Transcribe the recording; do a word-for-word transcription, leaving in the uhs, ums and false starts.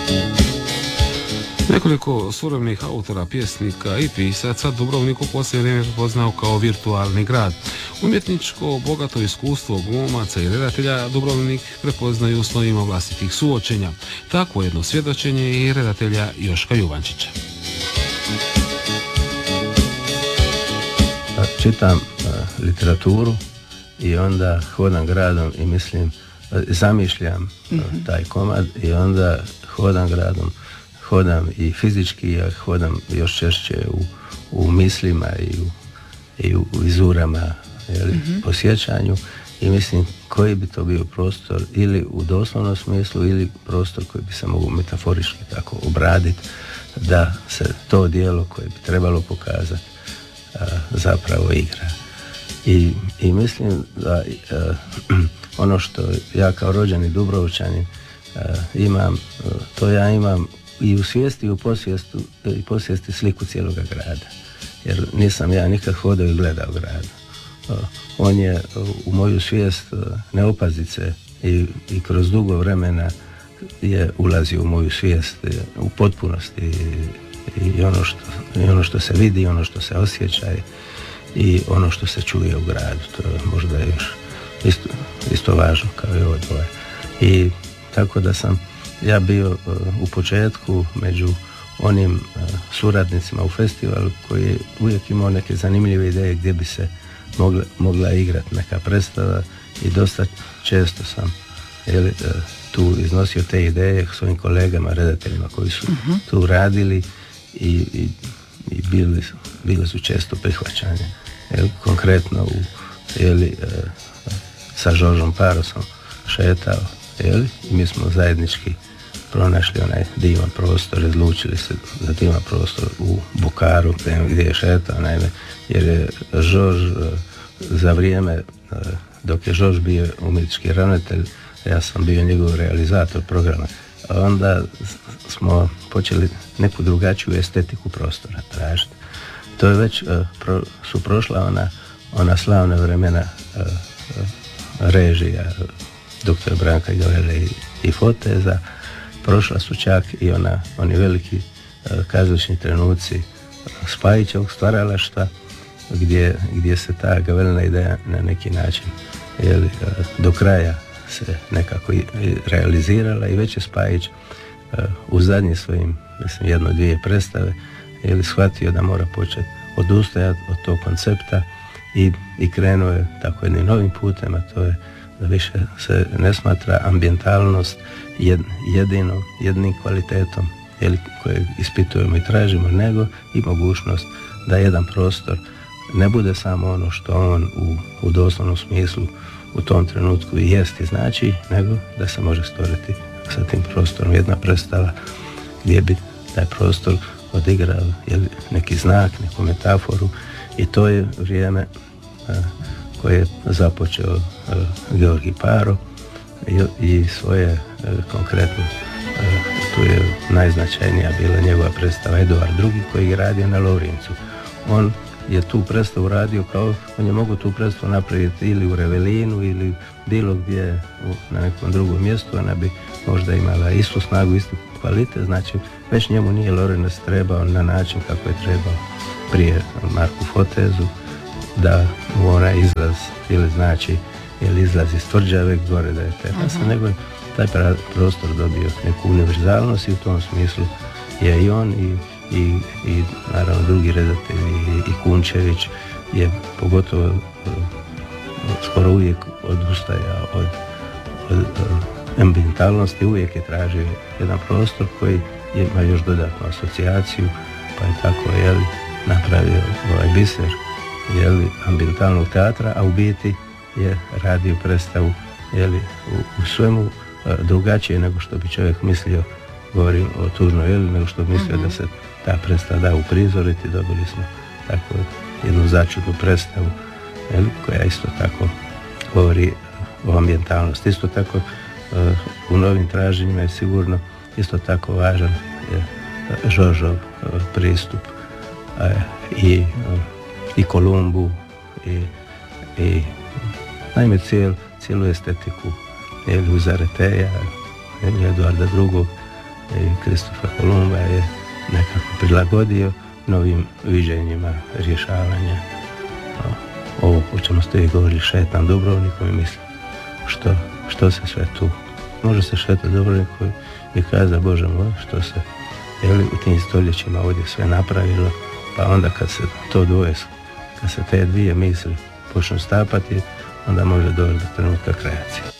Nekoliko suvremenih autora, pjesnika i pisaca Dubrovnik u posljednje vrijeme prepoznao kao virtualni grad. Umjetničko bogato iskustvo glumaca i redatelja Dubrovnik prepoznaju s novima vlastitih suočenja. Takvo jedno svjedočenje je i redatelja Joška Juvančića. Čitam uh, literaturu i onda hodam gradom i mislim, uh, zamišljam uh, mm-hmm. taj komad i onda hodam gradom. Hodam i fizički, ja hodam još češće u, u mislima i u, i u vizurama, jeli, mm-hmm. posjećanju i mislim koji bi to bio prostor ili u doslovnom smislu ili prostor koji bi se mogu metaforički tako obraditi da se to djelo koje bi trebalo pokazati a, zapravo igra. I, i mislim da a, ono što ja kao rođeni Dubrovčanin a, imam, a, to ja imam i u svijesti i u posvijestu, i posvijesti sliku cijeloga grada. Jer nisam ja nikad hodao i gledao grad. On je u moju svijest neopazice i, i kroz dugo vremena je ulazio u moju svijest u potpunosti i, i, ono što, i ono što se vidi, ono što se osjeća i ono što se čuje u gradu. To je možda još isto, isto važno kao i ovo dvoje. I tako da sam ja bio uh, u početku među onim uh, suradnicima u festivalu koji je uvijek imao neke zanimljive ideje gdje bi se mogla, mogla igrati neka predstava i dosta često sam jeli, uh, tu iznosio te ideje svojim kolegama, redateljima koji su uh-huh. tu radili i, i, i bili, bili su često prihvaćanje. Jeli, konkretno u, jeli, uh, sa Žoržom Parosom šetao jeli, i mi smo zajednički pronašli onaj divan prostor, odlučili se za divan prostor u Bukaru gdje je šetao, naime, jer je Žorž za vrijeme dok je Žorž bio umjetnički ravnatelj, ja sam bio njegov realizator programa, a onda smo počeli neku drugačiju estetiku prostora tražiti. To je već pro, su prošla ona, ona slavna vremena režija doktora Branka Gavele i, i Foteza. Prošla su čak i ona, oni veliki uh, kazališni trenuci Spajićevog stvaralaštva gdje, gdje se ta Gavelina ideja na neki način jeli, uh, do kraja se nekako i, i realizirala i već je Spajić uh, u zadnjim svojim, mislim, jedno, dvije predstave jeli, shvatio da mora početi odustajati od tog koncepta i, i krenuo je tako jednim novim putem, a to je da više se ne smatra ambijentalnost jed, jedino, jednim kvalitetom jeli, kojeg ispitujemo i tražimo, nego i mogućnost da jedan prostor ne bude samo ono što on u, u doslovnom smislu u tom trenutku i jest i znači, nego da se može stvoriti sa tim prostorom jedna predstava gdje bi taj prostor odigrao jeli, neki znak, neku metaforu i to je vrijeme a, koje je započeo uh, Georgi Paro i, i svoje uh, konkretno uh, tu je najznačajnija bila njegova predstava Eduard drugi koji je radio na Lovrincu. On je tu predstavu radio kao, on je mogao tu predstavu napraviti ili u Revelinu ili bilo gdje u, na nekom drugom mjestu, ona bi možda imala istu snagu, istu kvalitet, znači već njemu nije Lorenz trebao na način kako je trebao prije Marku Fotezu da u onaj izlaz ili znači ili izlaz iz tvrđave gore da je terasa, uh-huh. nego je taj prostor dobio neku univerzalnost i u tom smislu je i on i, i, i naravno drugi redatelji i, i Kunčević je pogotovo uh, skoro uvijek odustajao od, od, od ambijentalnosti, uvijek je tražio jedan prostor koji ima još dodatnu asocijaciju, pa je tako jeli, napravio ovaj biser jeli, ambijentalnog teatra, a u biti je radio predstavu jeli, u, u svemu a, drugačije nego što bi čovjek mislio, govorim o tužnoj jeli, nego što bi mislio mm-hmm. da se ta predstava da uprizoriti. Dobili smo tako jednu začudnu predstavu jeli, koja isto tako govori o ambijentalnosti. Isto tako uh, u novim traženjima je sigurno isto tako važan je Žoržov uh, pristup uh, i uh, i Kolumbu i, i naime cijel, cijelu estetiku Luisa Reteja, Eduarda drugog i Kristofa Kolumba je nekako prilagodio novim viđenjima rješavanja ovo o čemu ste i govorili, šetam Dubrovnikom i mislim što, što se sve tu može se šetati Dubrovnikom i kaza Bože moj što se jeli, u tim stoljećima ovdje sve napravilo, pa onda kad se to dvoje, kad se te dvije misli počnu stapati, onda može doći do trenutka kreacije.